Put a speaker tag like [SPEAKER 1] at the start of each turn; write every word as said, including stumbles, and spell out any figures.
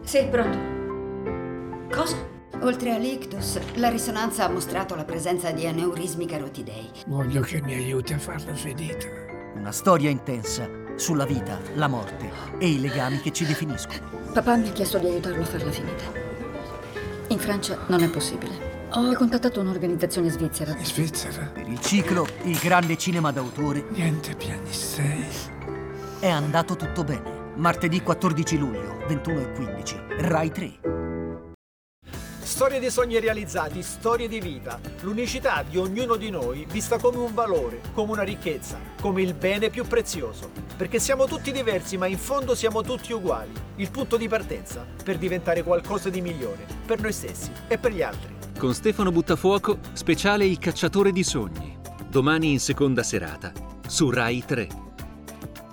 [SPEAKER 1] Sì, pronto. Cosa?
[SPEAKER 2] Oltre all'ictus, la risonanza ha mostrato la presenza di aneurismi carotidei.
[SPEAKER 3] Voglio che mi aiuti a farla finita.
[SPEAKER 4] Una storia intensa sulla vita, la morte e i legami che ci definiscono.
[SPEAKER 1] Papà mi ha chiesto di aiutarlo a farla finita. In Francia non è possibile. Ho contattato un'organizzazione svizzera.
[SPEAKER 3] In Svizzera?
[SPEAKER 4] Per il ciclo Il grande cinema d'autore
[SPEAKER 3] Niente piagnistei.
[SPEAKER 4] è andato tutto bene. Martedì quattordici luglio, ventuno e quindici, Rai tre.
[SPEAKER 5] Storie di sogni realizzati, storie di vita. L'unicità di ognuno di noi vista come un valore, come una ricchezza, come il bene più prezioso. Perché siamo tutti diversi, ma in fondo siamo tutti uguali. Il punto di partenza per diventare qualcosa di migliore, per noi stessi e per gli altri.
[SPEAKER 6] Con Stefano Buttafuoco, speciale Il cacciatore di sogni. Domani in seconda serata, su Rai tre.